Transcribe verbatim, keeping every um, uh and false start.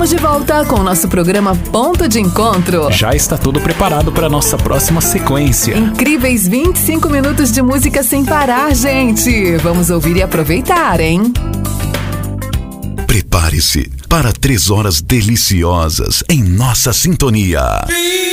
Estamos de volta com o nosso programa Ponto de Encontro. Já está tudo preparado para nossa próxima sequência. Incríveis vinte e cinco minutos de música sem parar, gente. Vamos ouvir e aproveitar, hein? Prepare-se para três horas deliciosas em nossa sintonia.